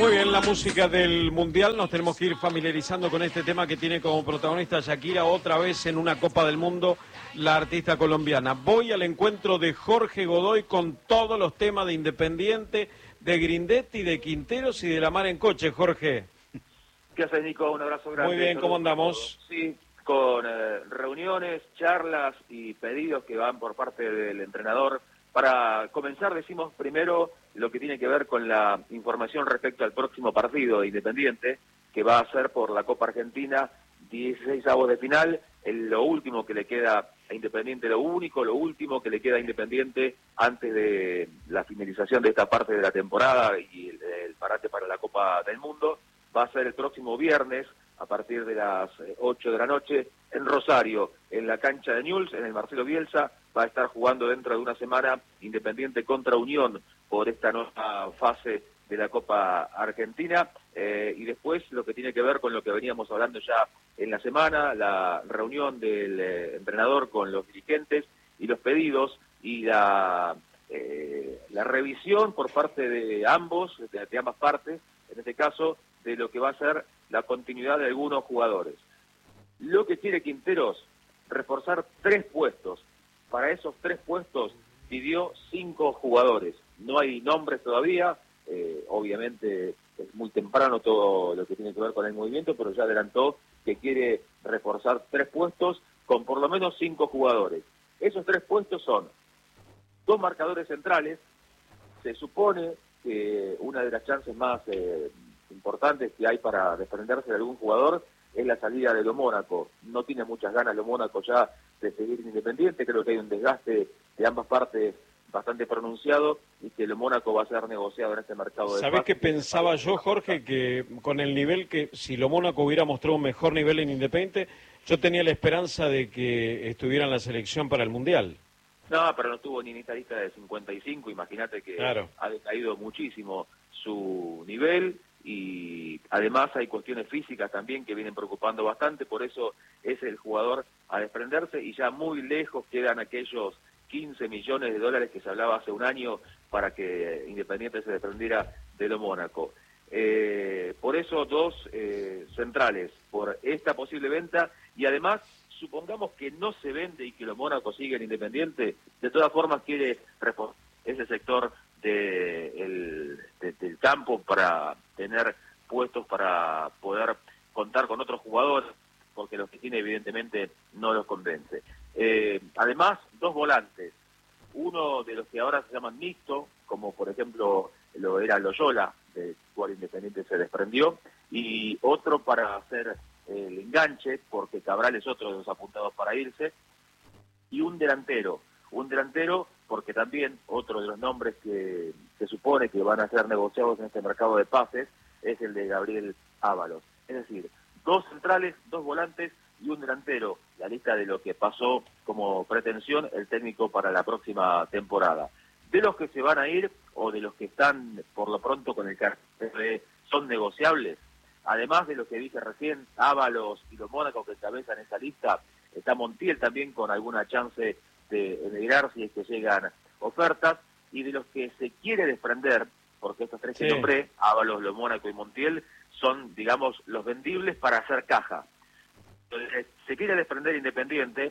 Muy bien, la música del Mundial, nos tenemos que ir familiarizando con este tema que tiene como protagonista Shakira otra vez en una Copa del Mundo, la artista colombiana. Voy al encuentro de Jorge Godoy con todos los temas de Independiente, de Grindetti, de Quinteros y de La Mar en Coche. Jorge. ¿Qué haces, Nico? Un abrazo grande. Muy bien, ¿cómo andamos? Sí, con reuniones, charlas y pedidos que van por parte del entrenador. Para comenzar, decimos primero lo que tiene que ver con la información respecto al próximo partido de Independiente, que va a ser por la Copa Argentina, 16avos de final. Lo último que le queda a Independiente, lo último que le queda a Independiente antes de la finalización de esta parte de la temporada y el parate para la Copa del Mundo, va a ser el próximo viernes a partir de las 8 de la noche en Rosario, en la cancha de Newell's, en el Marcelo Bielsa. Va a estar jugando dentro de una semana Independiente contra Unión por esta nueva fase de la Copa Argentina. Y después lo que tiene que ver con lo que veníamos hablando ya en la semana, la reunión del entrenador con los dirigentes y los pedidos y la revisión por parte de ambos, de ambas partes, en este caso, de lo que va a ser la continuidad de algunos jugadores. Lo que quiere Quinteros, reforzar 3 puestos. Para esos 3 puestos pidió 5 jugadores. No hay nombres todavía, obviamente es muy temprano todo lo que tiene que ver con el movimiento, pero ya adelantó que quiere reforzar 3 puestos con por lo menos 5 jugadores. Esos 3 puestos son 2 marcadores centrales. Se supone que una de las chances más importantes que hay para desprenderse de algún jugador es la salida de Lo Mónaco. No tiene muchas ganas Lo Mónaco ya de seguir en Independiente. Creo que hay un desgaste de ambas partes bastante pronunciado y que Lo Mónaco va a ser negociado en este mercado de ¿Sabés qué pensaba yo, Jorge? Que con el nivel que, si Lo Mónaco hubiera mostrado un mejor nivel en Independiente, yo tenía la esperanza de que estuviera en la selección para el Mundial. No, pero no tuvo ni en esta lista de 55, imagínate que claro, ha decaído muchísimo su nivel y además hay cuestiones físicas también que vienen preocupando bastante, por eso es el jugador a desprenderse y ya muy lejos quedan aquellos 15 millones de dólares que se hablaba hace un año para que Independiente se desprendiera de Lo Mónaco. Por eso 2 centrales, por esta posible venta y además supongamos que no se vende y que Lo Mónaco sigue en Independiente, de todas formas quiere reforzar ese sector del campo para tener puestos para poder contar con otros jugadores, porque los que tiene evidentemente no los convence. Además, 2 volantes, uno de los que ahora se llaman mixto, como por ejemplo lo era Loyola, del cual Independiente se desprendió, y otro para hacer el enganche, porque Cabral es otro de los apuntados para irse, y un delantero porque también otro de los nombres que se supone que van a ser negociados en este mercado de pases es el de Gabriel Ábalos. Es decir, 2 centrales, 2 volantes y un delantero, la lista de lo que pasó como pretensión el técnico para la próxima temporada. De los que se van a ir o de los que están por lo pronto con el cartel son negociables, además de lo que dije recién, Ábalos y Lo Mónaco que encabezan esa lista, está Montiel también con alguna chance de emigrar si es que llegan ofertas, y de los que se quiere desprender, porque estos 3 que nombré, Ábalos, Lo Mónaco y Montiel, son, digamos, los vendibles para hacer caja. Entonces, se quiere desprender Independiente,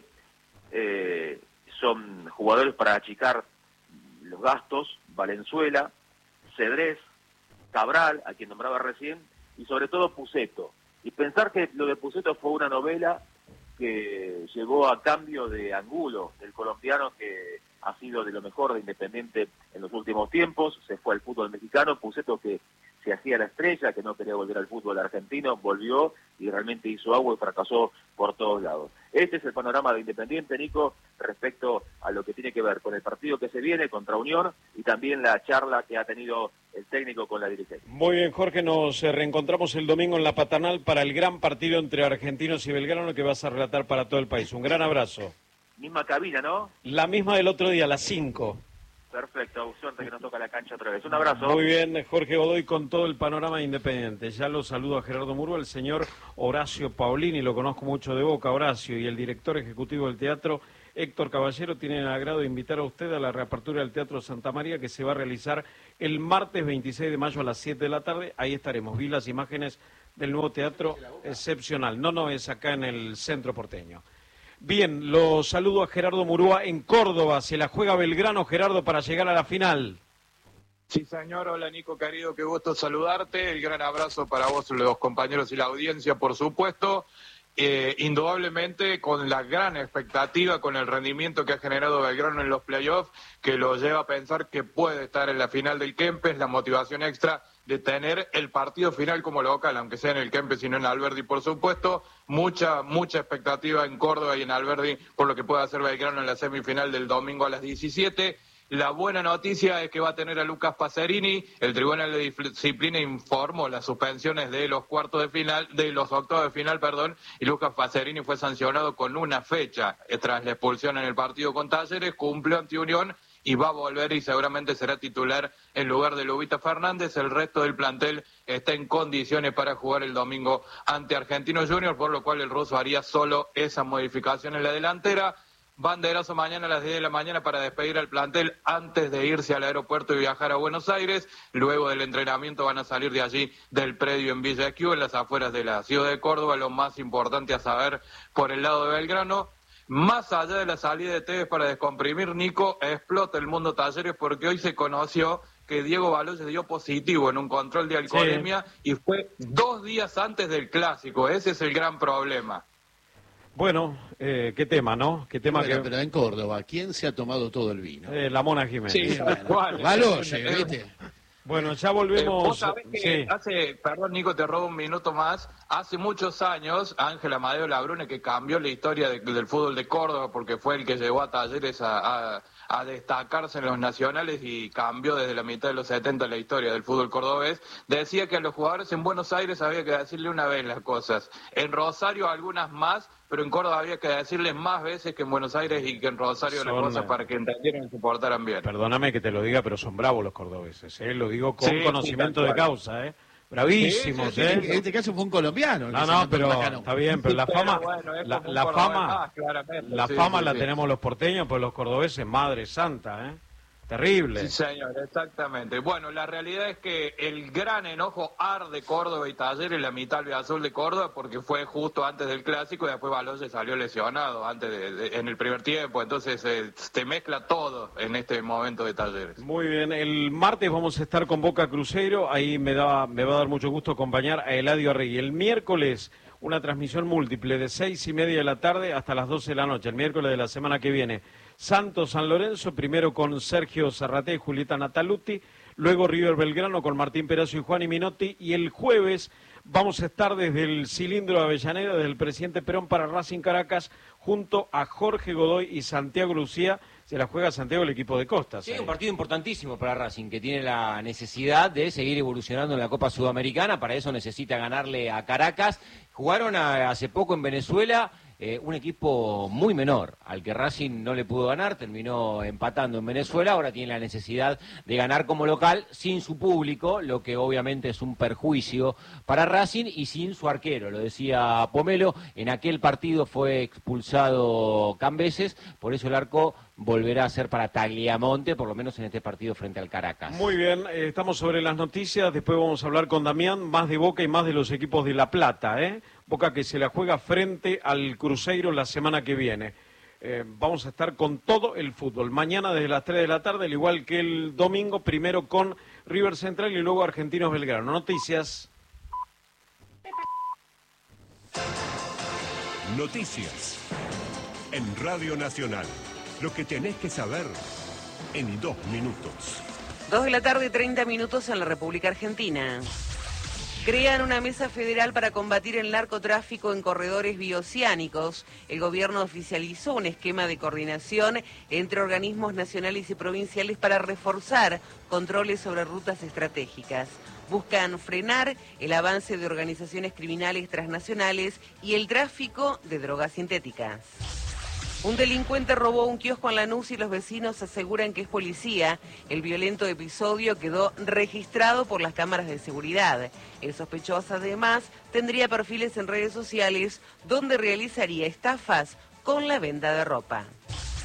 son jugadores para achicar los gastos, Valenzuela, Cedrés, Cabral, a quien nombraba recién, y sobre todo Pusetto. Y pensar que lo de Pusetto fue una novela que llegó a cambio de Angulo, el colombiano que ha sido de lo mejor de Independiente en los últimos tiempos, se fue al fútbol mexicano. Pusetto, que se hacía la estrella, que no quería volver al fútbol argentino, volvió y realmente hizo agua y fracasó por todos lados. Este es el panorama de Independiente, Nico, respecto a lo que tiene que ver con el partido que se viene contra Unión y también la charla que ha tenido el técnico con la dirigencia. Muy bien, Jorge, nos reencontramos el domingo en la Paternal para el gran partido entre Argentinos y Belgrano que vas a relatar para todo el país. Un gran abrazo. Misma cabina, ¿no? La misma del otro día, a las 5. Perfecto, suerte que nos toca la cancha otra vez. Un abrazo. Muy bien, Jorge Godoy con todo el panorama Independiente. Ya lo saludo a Gerardo Murúa, el señor Horacio Paolini, lo conozco mucho de Boca, Horacio, y el director ejecutivo del teatro Héctor Caballero, tienen el agrado de invitar a usted a la reapertura del Teatro Santa María, que se va a realizar el martes 26 de mayo a las 7 de la tarde. Ahí estaremos. Vi las imágenes del nuevo teatro, excepcional. No, es acá en el centro porteño. Bien, lo saludo a Gerardo Murúa en Córdoba. Se la juega Belgrano, Gerardo, para llegar a la final. Sí, señor. Hola, Nico, querido, qué gusto saludarte. El gran abrazo para vos, los compañeros y la audiencia, por supuesto. Indudablemente con la gran expectativa, con el rendimiento que ha generado Belgrano en los playoffs, que lo lleva a pensar que puede estar en la final del Kempes, la motivación extra de tener el partido final como local, aunque sea en el Kempes y no en Alberdi, por supuesto. Mucha expectativa en Córdoba y en Alberdi por lo que puede hacer Belgrano en la semifinal del domingo a las 17. La buena noticia es que va a tener a Lucas Pacerini. El Tribunal de Disciplina informó las suspensiones de los octavos de final, y Lucas Pacerini fue sancionado con una fecha tras la expulsión en el partido con Talleres, cumplió ante Unión y va a volver y seguramente será titular en lugar de Lubita Fernández. El resto del plantel está en condiciones para jugar el domingo ante Argentinos Juniors, por lo cual el ruso haría solo esa modificación en la delantera. Banderazo mañana a las 10 de la mañana para despedir al plantel antes de irse al aeropuerto y viajar a Buenos Aires. Luego del entrenamiento van a salir de allí del predio en Villa Q, en las afueras de la ciudad de Córdoba. Lo más importante a saber por el lado de Belgrano, más allá de la salida de Tevez para descomprimir, Nico, explota el mundo Talleres porque hoy se conoció que Diego Baloyes dio positivo en un control de alcoholemia y fue 2 días antes del Clásico. Ese es el gran problema. Bueno, qué tema, ¿no? Qué tema. Bueno, pero en Córdoba, ¿quién se ha tomado todo el vino? La Mona Jiménez. Sí, bueno, Baloyes, ¿viste? Bueno, ya volvemos. Vos sabés que perdón, Nico, te robo un minuto más. Hace muchos años, Ángel Amadeo Labrune, que cambió la historia del fútbol de Córdoba porque fue el que llevó a Talleres a destacarse en los nacionales y cambió desde la mitad de los 70 la historia del fútbol cordobés, decía que a los jugadores en Buenos Aires había que decirle una vez las cosas. En Rosario algunas más, pero en Córdoba había que decirles más veces que en Buenos Aires y que en Rosario las cosas para que entendieran y se portaran bien. Perdóname que te lo diga, pero son bravos los cordobeses, Lo digo con conocimiento de causa, Bravísimos, sí. En este caso fue un colombiano. No, pero está bien, pero la fama, la fama la tenemos los porteños, pues los cordobeses, madre santa, Terrible. Sí, señor, exactamente. Bueno, la realidad es que el gran enojo arde Córdoba y Talleres, la mitad albiazul de Córdoba, porque fue justo antes del Clásico y después Baloyes salió lesionado en el primer tiempo, entonces te mezcla todo en este momento de Talleres. Muy bien, el martes vamos a estar con Boca Cruzeiro, ahí me va a dar mucho gusto acompañar a Eladio Arregui. El miércoles una transmisión múltiple de 6:30 de la tarde hasta las 12 de la noche, el miércoles de la semana que viene. Santos San Lorenzo, primero con Sergio Zarraté y Julieta Nataluti, luego River Belgrano con Martín Perazo y Juan Minotti, y el jueves vamos a estar desde el cilindro de Avellaneda, desde el presidente Perón para Racing Caracas, junto a Jorge Godoy y Santiago Lucía. Se la juega Santiago el equipo de Costas. Sí, un partido importantísimo para Racing, que tiene la necesidad de seguir evolucionando en la Copa Sudamericana. Para eso necesita ganarle a Caracas. Jugaron hace poco en Venezuela un equipo muy menor, al que Racing no le pudo ganar, terminó empatando en Venezuela. Ahora tiene la necesidad de ganar como local sin su público, lo que obviamente es un perjuicio para Racing, y sin su arquero. Lo decía Pomelo, en aquel partido fue expulsado Cambeses, por eso el arco volverá a ser para Tagliamonte, por lo menos en este partido frente al Caracas. Muy bien, estamos sobre las noticias, después vamos a hablar con Damián, más de Boca y más de los equipos de La Plata, Boca que se la juega frente al Cruzeiro la semana que viene. Vamos a estar con todo el fútbol. Mañana desde las 3 de la tarde, al igual que el domingo, primero con River Central y luego Argentinos Belgrano. Noticias. Noticias en Radio Nacional. Lo que tenés que saber en 2 minutos. 2 de la tarde, 30 minutos en la República Argentina. Crean una mesa federal para combatir el narcotráfico en corredores bioceánicos. El gobierno oficializó un esquema de coordinación entre organismos nacionales y provinciales para reforzar controles sobre rutas estratégicas. Buscan frenar el avance de organizaciones criminales transnacionales y el tráfico de drogas sintéticas. Un delincuente robó un kiosco en Lanús y los vecinos aseguran que es policía. El violento episodio quedó registrado por las cámaras de seguridad. El sospechoso además tendría perfiles en redes sociales donde realizaría estafas con la venta de ropa.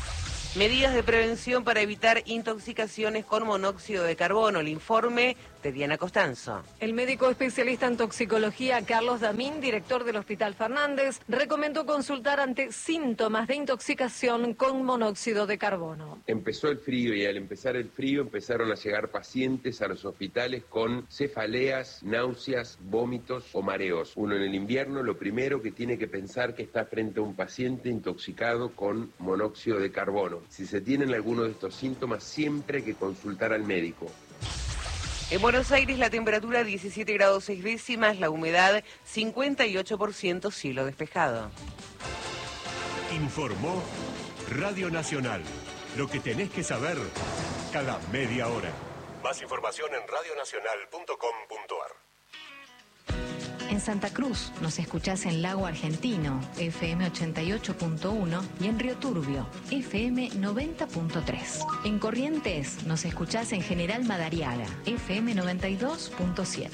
Medidas de prevención para evitar intoxicaciones con monóxido de carbono. El informe de Diana Costanzo. El médico especialista en toxicología Carlos Damín, director del Hospital Fernández, recomendó consultar ante síntomas de intoxicación con monóxido de carbono. Empezó el frío y al empezar el frío empezaron a llegar pacientes a los hospitales con cefaleas, náuseas, vómitos o mareos. Uno en el invierno lo primero que tiene que pensar que está frente a un paciente intoxicado con monóxido de carbono. Si se tienen alguno de estos síntomas, siempre hay que consultar al médico. En Buenos Aires la temperatura 17 grados 6 décimas, la humedad 58%, cielo despejado. Informó Radio Nacional. Lo que tenés que saber cada media hora. Más información en radionacional.com.ar. En Santa Cruz nos escuchás en Lago Argentino, FM 88.1 y en Río Turbio, FM 90.3. En Corrientes nos escuchás en General Madariaga, FM 92.7.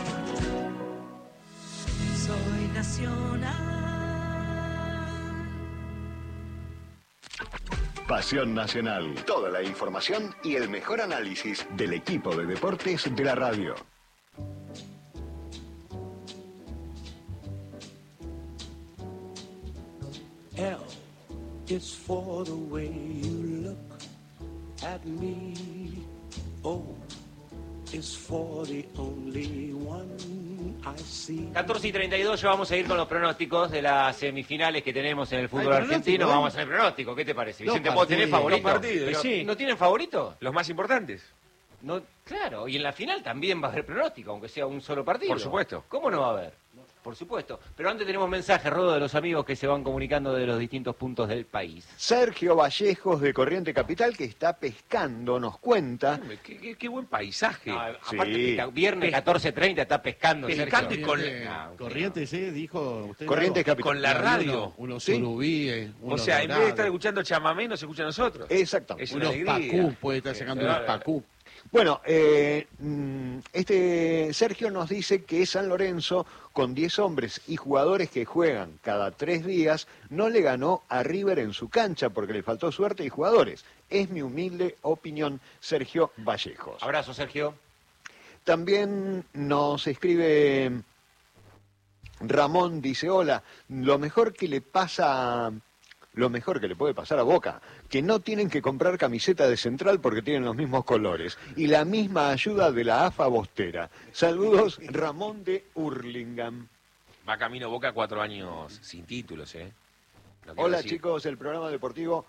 Soy nacional. Pasión Nacional. Toda la información y el mejor análisis del equipo de deportes de la radio. L is for the way you look at me. O is for the only one I see. 14:32, ya vamos a ir con los pronósticos de las semifinales que tenemos en el fútbol argentino. Vamos al pronóstico, ¿qué te parece? Vicente, ¿vos tenés favorito? Sí. ¿No tienen favorito? Los más importantes. No, claro, y en la final también va a haber pronóstico, aunque sea un solo partido. Por supuesto. ¿Cómo no va a haber? Por supuesto. Pero antes tenemos mensajes, Rodo, de los amigos que se van comunicando de los distintos puntos del país. Sergio Vallejos, de Corriente Capital, que está pescando, nos cuenta. Qué buen paisaje. No, aparte, viernes 14:30 está pescando, pescando Sergio. con Corrientes, dijo usted. Corrientes Capital. Con la radio. Unos ¿Sí? surubíes, O sea, en vez de estar escuchando chamamé, nos escucha a nosotros. Exactamente. Es una unos alegría. pacú, puede estar sacando unos pacú. Bueno, Sergio nos dice que San Lorenzo, con 10 hombres y jugadores que juegan cada 3 días, no le ganó a River en su cancha porque le faltó suerte y jugadores. Es mi humilde opinión, Sergio Vallejos. Abrazo, Sergio. También nos escribe Ramón, dice, hola, lo mejor que le puede pasar a Boca, que no tienen que comprar camiseta de Central porque tienen los mismos colores, y la misma ayuda de la AFA Bostera. Saludos, Ramón de Hurlingham. Va camino Boca 4 años sin títulos, Hola chicos, el programa deportivo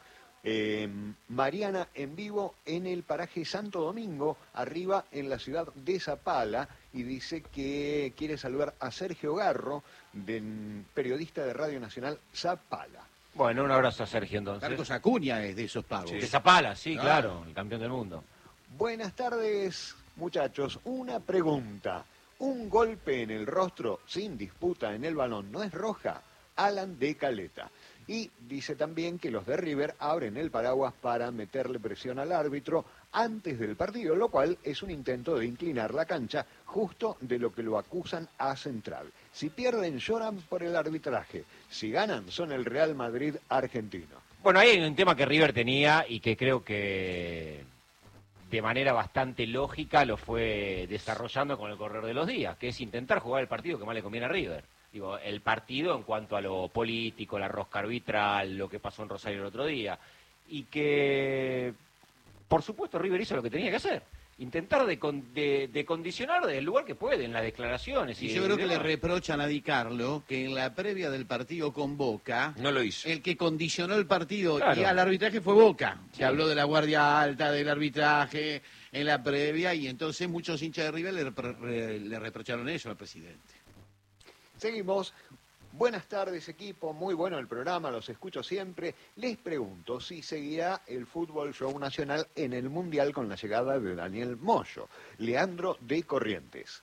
Mariana en vivo en el paraje Santo Domingo, arriba en la ciudad de Zapala, y dice que quiere saludar a Sergio Garro, periodista de Radio Nacional Zapala. Bueno, un abrazo a Sergio entonces. Carlos Acuña es de esos pagos. De Zapala, sí, claro, el campeón del mundo. Buenas tardes, muchachos. Una pregunta. ¿Un golpe en el rostro sin disputa en el balón no es roja? Alan de Caleta. Y dice también que los de River abren el paraguas para meterle presión al árbitro antes del partido, lo cual es un intento de inclinar la cancha justo de lo que lo acusan a Central. Si pierden, lloran por el arbitraje. Si ganan, son el Real Madrid argentino. Bueno, ahí hay un tema que River tenía y que creo que de manera bastante lógica lo fue desarrollando con el correr de los días, que es intentar jugar el partido que más le conviene a River. Digo, el partido en cuanto a lo político, la rosca arbitral, lo que pasó en Rosario el otro día. Y que, por supuesto, River hizo lo que tenía que hacer. Intentar de condicionar desde el lugar que puede, en las declaraciones. Y yo creo que le reprochan a Di Carlo que en la previa del partido con Boca, no lo hizo. El que condicionó el partido Claro. y al arbitraje fue Boca, Sí. que habló de la guardia alta, del arbitraje en la previa, y entonces muchos hinchas de River le reprocharon eso al presidente. Seguimos. Buenas tardes, equipo. Muy bueno el programa, los escucho siempre. Les pregunto si seguirá el Fútbol Show Nacional en el Mundial con la llegada de Daniel Moyo. Leandro de Corrientes.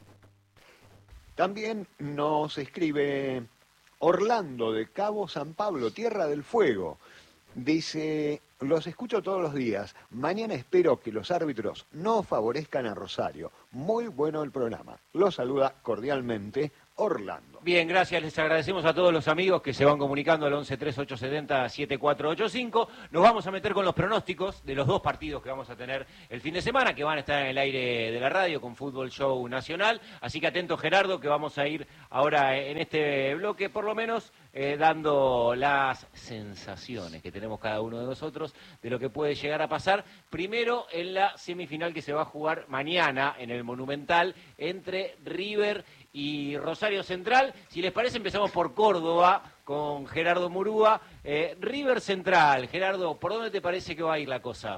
También nos escribe Orlando de Cabo San Pablo, Tierra del Fuego. Dice, los escucho todos los días. Mañana espero que los árbitros no favorezcan a Rosario. Muy bueno el programa. Los saluda cordialmente Orlando. Bien, gracias. Les agradecemos a todos los amigos que se van comunicando al 113870-7485. Nos vamos a meter con los pronósticos de los dos partidos que vamos a tener el fin de semana, que van a estar en el aire de la radio con Fútbol Show Nacional. Así que atento, Gerardo, que vamos a ir ahora en este bloque, por lo menos, dando las sensaciones que tenemos cada uno de nosotros de lo que puede llegar a pasar. Primero, en la semifinal que se va a jugar mañana en el Monumental entre River y Rosario Central. Si les parece, empezamos por Córdoba con Gerardo Murúa. River Central, Gerardo, ¿por dónde te parece que va a ir la cosa?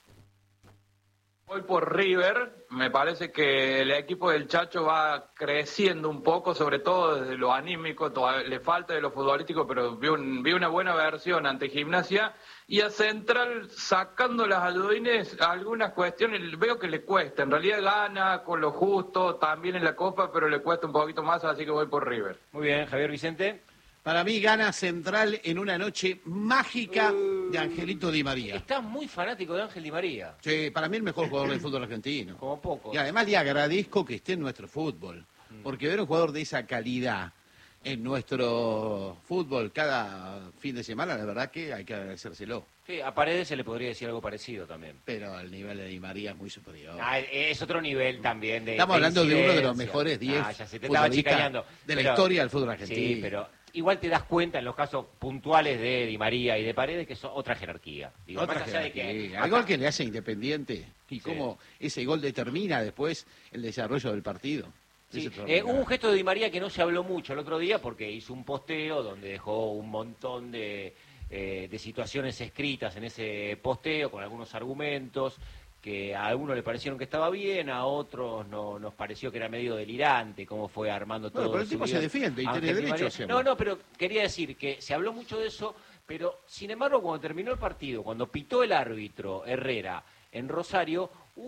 Voy por River, me parece que el equipo del Chacho va creciendo un poco, sobre todo desde lo anímico, le falta de lo futbolístico, pero vi una buena versión ante Gimnasia, y a Central, sacando las aludines, algunas cuestiones veo que le cuesta, en realidad gana con lo justo, también en la Copa, pero le cuesta un poquito más, así que voy por River. Muy bien, Javier Vicente. Para mí gana Central en una noche mágica de Angelito Di María. Estás muy fanático de Ángel Di María. Sí, para mí el mejor jugador del fútbol argentino. Como poco. Y además le agradezco que esté en nuestro fútbol, porque ver un jugador de esa calidad en nuestro fútbol cada fin de semana, la verdad que hay que agradecérselo. Sí, a Paredes se le podría decir algo parecido también. Pero el nivel de Di María es muy superior. Es otro nivel también. Estamos hablando de uno de los mejores 10 futbolistas de la historia del fútbol argentino. Sí, pero igual te das cuenta en los casos puntuales de Di María y de Paredes que son otra jerarquía. Digo, otra más allá jerarquía. de que Hay gol que le hace Independiente y cómo ese gol determina después el desarrollo del partido. Sí. Hubo un gesto de Di María que no se habló mucho el otro día porque hizo un posteo donde dejó un montón de situaciones escritas en ese posteo con algunos argumentos que a algunos le parecieron que estaba bien, a otros nos pareció que era medio delirante cómo fue armando todo. Bueno, pero el tipo se defiende y tiene derecho a hacerlo. No, pero quería decir que se habló mucho de eso, pero sin embargo cuando terminó el partido, cuando pitó el árbitro Herrera en Rosario,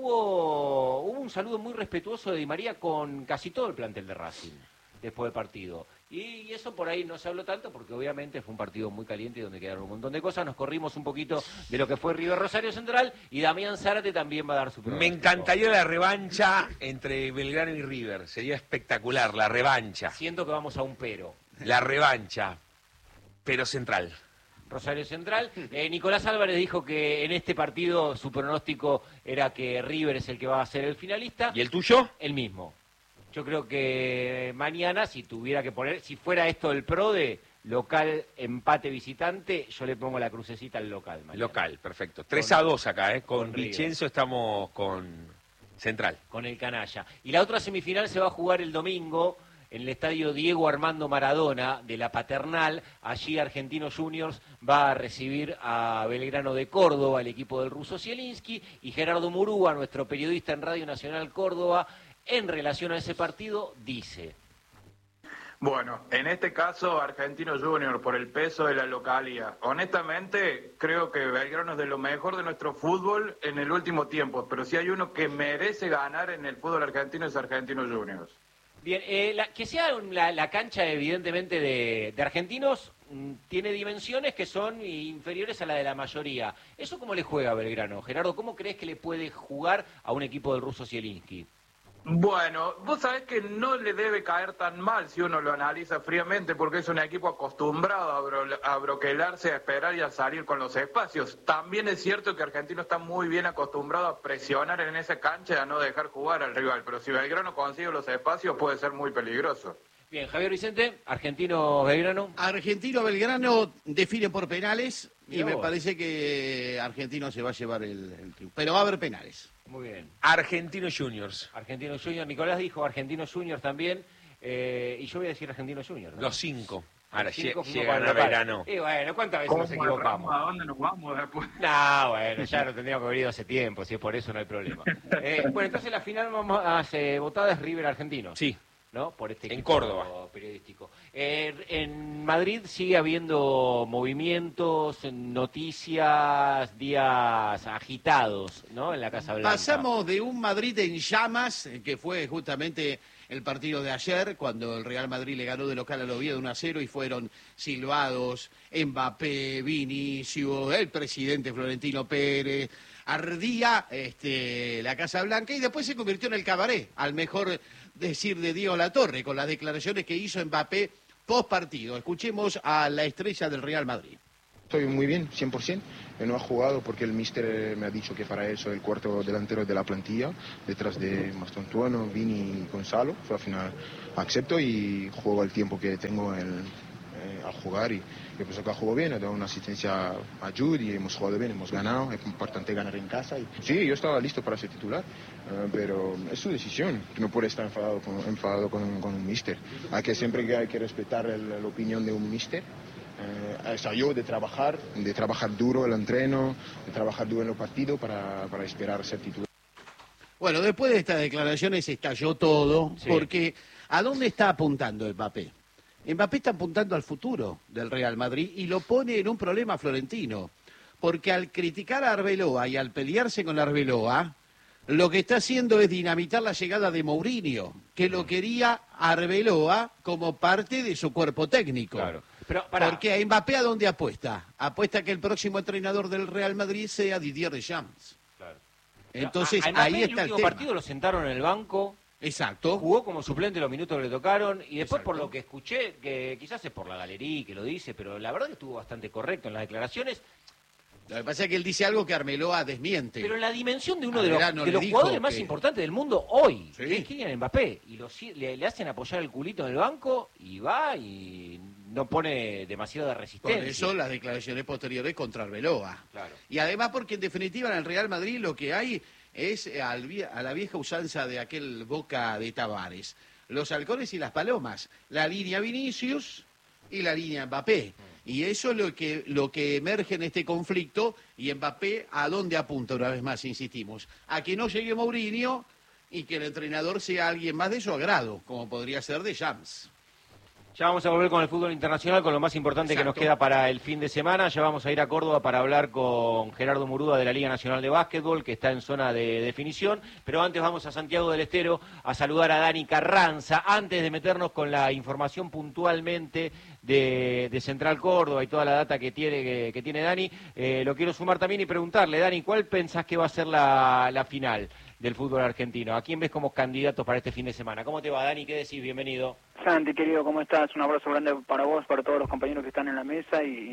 hubo un saludo muy respetuoso de Di María con casi todo el plantel de Racing después del partido. Y eso por ahí no se habló tanto porque obviamente fue un partido muy caliente donde quedaron un montón de cosas. Nos corrimos un poquito de lo que fue River Rosario Central y Damián Zárate también va a dar su pronóstico. Me encantaría la revancha entre Belgrano y River. Sería espectacular, la revancha. Siento que vamos a un pero. La revancha, pero Central. Rosario Central. Nicolás Álvarez dijo que en este partido su pronóstico era que River es el que va a ser el finalista. ¿Y el tuyo? El mismo. Yo creo que mañana, si tuviera que poner, si fuera esto el PRODE, local, empate, visitante, yo le pongo la crucecita al local. Mañana. Local, perfecto. 3-2 acá, Con Vicenzo estamos con Central. Con el canalla. Y la otra semifinal se va a jugar el domingo en el estadio Diego Armando Maradona de la Paternal. Allí Argentinos Juniors va a recibir a Belgrano de Córdoba, el equipo del ruso Zielinski, y Gerardo Murúa, nuestro periodista en Radio Nacional Córdoba, en relación a ese partido, dice: Bueno, en este caso, Argentinos Juniors, por el peso de la localía. Honestamente, creo que Belgrano es de lo mejor de nuestro fútbol en el último tiempo, pero si hay uno que merece ganar en el fútbol argentino es Argentinos Juniors. Bien, que sea la cancha evidentemente de Argentinos tiene dimensiones que son inferiores a la de la mayoría. ¿Eso cómo le juega a Belgrano? Gerardo, ¿cómo crees que le puede jugar a un equipo del ruso Zielinski? Bueno, vos sabés que no le debe caer tan mal si uno lo analiza fríamente, porque es un equipo acostumbrado a broquelarse, a esperar y a salir con los espacios. También es cierto que Argentino está muy bien acostumbrado a presionar en esa cancha y a no dejar jugar al rival, pero si Belgrano consigue los espacios puede ser muy peligroso. Bien, Javier Vicente, Argentino-Belgrano. Argentino-Belgrano define por penales y me parece que Argentino se va a llevar el triunfo, pero va a haber penales. Muy bien. Argentinos Juniors. Argentinos Juniors. Nicolás dijo Argentinos Juniors también. Y yo voy a decir Argentinos Juniors, ¿no? Los 5. Ahora llegan a verano. Y bueno, ¿cuántas veces nos equivocamos? ¿A dónde nos vamos después? No, bueno, ya lo tendríamos que haber ido hace tiempo, si es por eso no hay problema. Bueno, entonces la final vamos a votada es River Argentino. Sí. ¿No? Por este en equipo Córdoba periodístico. En Madrid sigue habiendo movimientos, noticias, días agitados, ¿no? En la Casa Blanca. Pasamos de un Madrid en llamas, que fue justamente el partido de ayer, cuando el Real Madrid le ganó de local al Oviedo 1-0 y fueron silbados Mbappé, Vinicius, el presidente Florentino Pérez. Ardía la Casa Blanca y después se convirtió en el cabaret al mejor decir de Diego Latorre con las declaraciones que hizo Mbappé post partido. Escuchemos a la estrella del Real Madrid. Estoy muy bien, 100%. No ha jugado porque el míster me ha dicho que para él soy el cuarto delantero de la plantilla, detrás de Mastantuono, Vini y Gonzalo. Al final acepto y juego el tiempo que tengo al jugar y yo pienso que ha jugado bien, ha dado una asistencia a Jude y hemos jugado bien, hemos ganado, es importante ganar en casa. Sí, yo estaba listo para ser titular, pero es su decisión, no puede estar enfadado con un míster. Siempre hay que respetar la opinión de un míster. Yo de trabajar duro el entreno, de trabajar duro en los partidos para esperar ser titular. Bueno, después de estas declaraciones estalló todo, sí. Porque ¿a dónde está apuntando Mbappé? Mbappé está apuntando al futuro del Real Madrid y lo pone en un problema Florentino, porque al criticar a Arbeloa y al pelearse con Arbeloa, lo que está haciendo es dinamitar la llegada de Mourinho, que lo quería Arbeloa como parte de su cuerpo técnico. Claro. Pero, porque a Mbappé, ¿a dónde apuesta? Apuesta que el próximo entrenador del Real Madrid sea Didier Deschamps. Claro. Entonces, ahí está el tema. El último partido lo sentaron en el banco. Exacto. Jugó como suplente los minutos que le tocaron y después por lo que escuché, que quizás es por la galería que lo dice, pero la verdad que estuvo bastante correcto en las declaraciones. Lo que pasa es que él dice algo que Arbeloa desmiente. Pero la dimensión de uno de los jugadores más importantes del mundo hoy, ¿sí? Que es Kylian Mbappé, y le hacen apoyar el culito en el banco y va y no pone demasiada resistencia. Por eso las declaraciones posteriores contra Arbeloa. Claro. Y además porque en definitiva en el Real Madrid lo que hay es a la vieja usanza de aquel Boca de Tavares. Los halcones y las palomas. La línea Vinicius y la línea Mbappé. Y eso es lo que emerge en este conflicto. Y Mbappé, ¿a dónde apunta una vez más? Insistimos. A que no llegue Mourinho y que el entrenador sea alguien más de su agrado, como podría ser Deschamps. Ya vamos a volver con el fútbol internacional, con lo más importante. Exacto. Que nos queda para el fin de semana. Ya vamos a ir a Córdoba para hablar con Gerardo Murúa de la Liga Nacional de Básquetbol, que está en zona de definición. Pero antes vamos a Santiago del Estero a saludar a Dani Carranza. Antes de meternos con la información puntualmente de Central Córdoba y toda la data que tiene Dani, lo quiero sumar también y preguntarle, Dani, ¿cuál pensás que va a ser la final del fútbol argentino? ¿A quién ves como candidatos para este fin de semana? ¿Cómo te va, Dani? ¿Qué decís? Bienvenido. Santi, querido, ¿cómo estás? Un abrazo grande para vos, para todos los compañeros que están en la mesa y